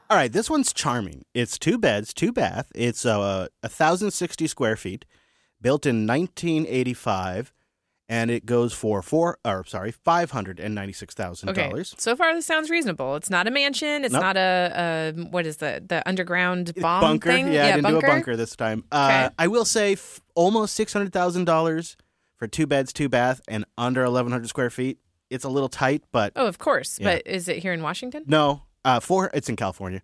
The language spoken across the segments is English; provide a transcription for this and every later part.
All right, this one's charming. It's 2 beds, 2 bath. It's 1,060 square feet, built in 1985, and it goes for $596,000. Okay, so far this sounds reasonable. It's not a mansion. It's not a what is the underground bomb bunker thing? Yeah, I didn't do a bunker this time. Okay. I will say almost $600,000 for 2 beds, 2 bath, and under 1,100 square feet. It's a little tight, but Oh, of course. Yeah. But is it here in Washington? no. It's in California.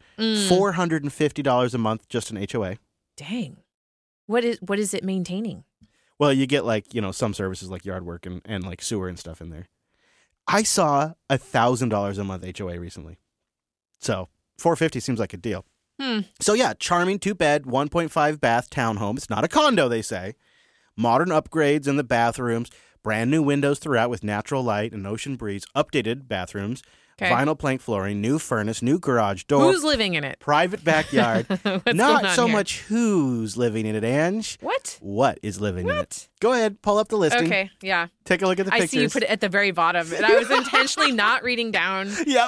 $450 a month just an HOA. Dang. What is it maintaining? Well, you get some services like yard work and like sewer and stuff in there. I saw $1,000 a month HOA recently. So $450 seems like a deal. So yeah, charming 2 bed, 1.5 bath townhome. It's not a condo, they say. Modern upgrades in the bathrooms, brand new windows throughout with natural light and ocean breeze, updated bathrooms, vinyl plank flooring, new furnace, new garage door. Who's living in it? Private backyard. What's Not going on so here? much who's living in it, Ange. What? What is living in What? it? Go ahead, pull up the listing. Okay, yeah. Take a look at the I pictures. see you put it at the very bottom, and I was intentionally not reading down. Yeah,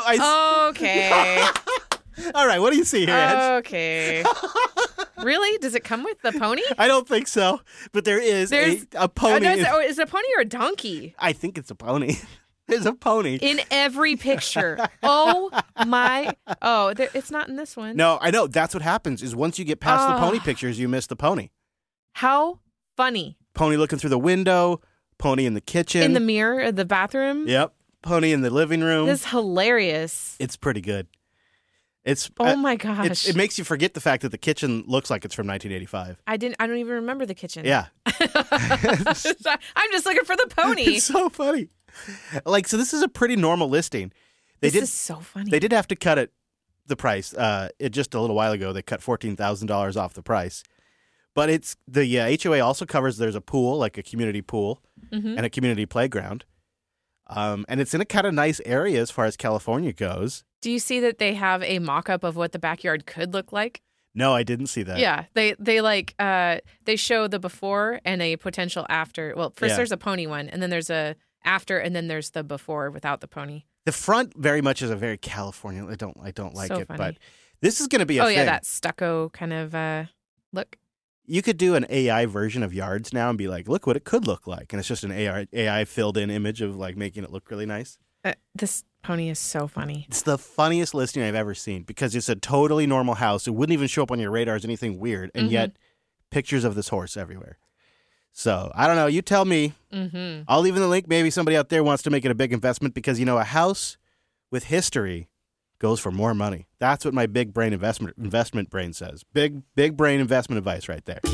Okay. All right, what do you see here, Ange? Okay. Really? Does it come with the pony? I don't think so, but there's a pony. Is it a pony or a donkey? I think it's a pony. There's a pony. In every picture. Oh, my. Oh, it's not in this one. No, I know. That's what happens is once you get past the pony pictures, you miss the pony. How funny. Pony looking through the window, pony in the kitchen. In the mirror of the bathroom? Yep. Pony in the living room. This is hilarious. It's pretty good. It's Oh, my gosh. It makes you forget the fact that the kitchen looks like it's from 1985. I don't even remember the kitchen. Yeah. I'm just looking for the pony. It's so funny. So this is a pretty normal listing. This is so funny. They did have to cut the price. Just a little while ago, they cut $14,000 off the price. But it's the HOA also covers there's a pool, like a community pool, and a community playground. And it's in a kind of nice area as far as California goes. Do you see that they have a mock-up of what the backyard could look like? No, I didn't see that. Yeah, they show the before and a potential after. Well, first there's a pony one, and then there's a after, and then there's the before without the pony. The front very much is a very California. I don't like So it, funny. but this is going to be a thing. Oh yeah, that stucco kind of look. You could do an AI version of yards now and be like, look what it could look like, and it's just an AI filled in image of like making it look really nice. This pony is so funny. It's the funniest listing I've ever seen because it's a totally normal house. It wouldn't even show up on your radar as anything weird, and yet pictures of this horse everywhere. So, I don't know. You tell me. I'll leave in the link. Maybe somebody out there wants to make it a big investment because, a house with history goes for more money. That's what my big brain investment brain says. Big brain investment advice right there.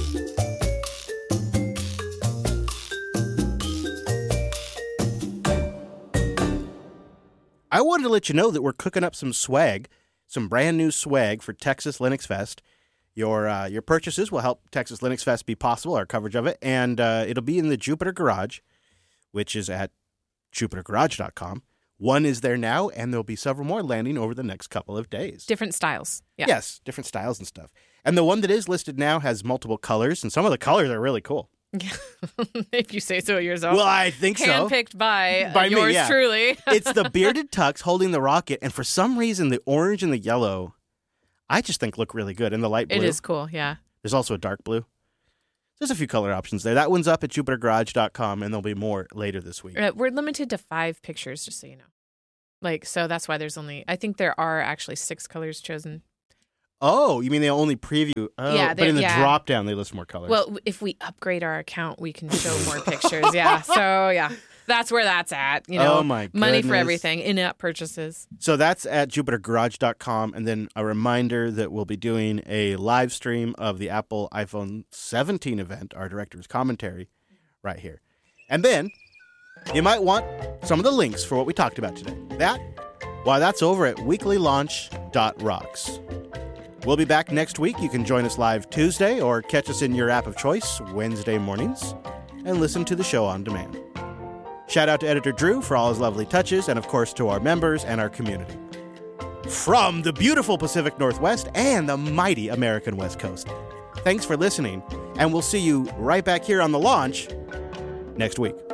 I wanted to let you know that we're cooking up some swag, some brand new swag for Texas Linux Fest. Your purchases will help Texas Linux Fest be possible, our coverage of it, and it'll be in the Jupiter Garage, which is at jupitergarage.com. One is there now, and there'll be several more landing over the next couple of days. Different styles. Yeah. Yes, different styles and stuff. And the one that is listed now has multiple colors, and some of the colors are really cool. If you say so yourself. Well, I think so. Handpicked by me, yours yeah. truly. It's the bearded tux holding the rocket, and for some reason, the orange and the yellow, I just think look really good, and the light blue. It is cool, yeah. There's also a dark blue. There's a few color options there. That one's up at jupitergarage.com, and there'll be more later this week. We're limited to 5 pictures, just so you know. So that's why I think there are actually 6 colors chosen. Oh, you mean they only preview? Oh, Yeah, but in the drop down, they list more colors. Well, if we upgrade our account, we can show more pictures. Yeah. So, yeah, that's where that's at. Oh, my money for goodness. everything, in-app purchases. So that's at jupitergarage.com. And then a reminder that we'll be doing a live stream of the Apple iPhone 17 event, our director's commentary, right here. And then you might want some of the links for what we talked about today. That's over at weeklylaunch.rocks. We'll be back next week. You can join us live Tuesday or catch us in your app of choice Wednesday mornings and listen to the show on demand. Shout out to Editor Drew for all his lovely touches and, of course, to our members and our community. From the beautiful Pacific Northwest and the mighty American West Coast. Thanks for listening, and we'll see you right back here on The Launch next week.